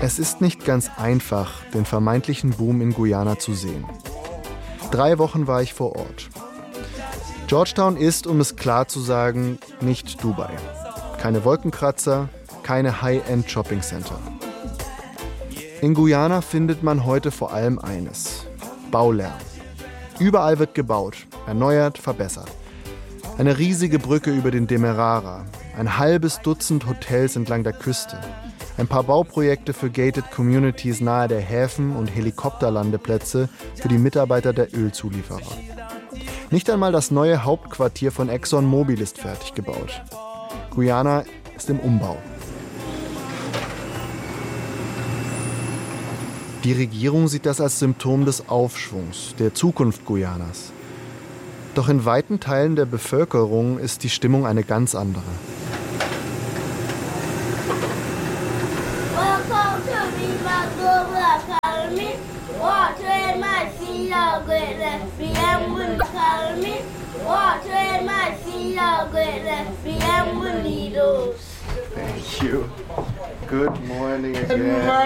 Es ist nicht ganz einfach, den vermeintlichen Boom in Guyana zu sehen. 3 Wochen war ich vor Ort. Georgetown ist, um es klar zu sagen, nicht Dubai. Keine Wolkenkratzer, keine High-End-Shopping-Center. In Guyana findet man heute vor allem eines: Baulärm. Überall wird gebaut, erneuert, verbessert. Eine riesige Brücke über den Demerara, ein halbes Dutzend Hotels entlang der Küste, ein paar Bauprojekte für gated Communities nahe der Häfen und Helikopterlandeplätze für die Mitarbeiter der Ölzulieferer. Nicht einmal das neue Hauptquartier von ExxonMobil ist fertig gebaut. Guyana ist im Umbau. Die Regierung sieht das als Symptom des Aufschwungs, der Zukunft Guyanas. Doch in weiten Teilen der Bevölkerung ist die Stimmung eine ganz andere. Thank you. Good morning again.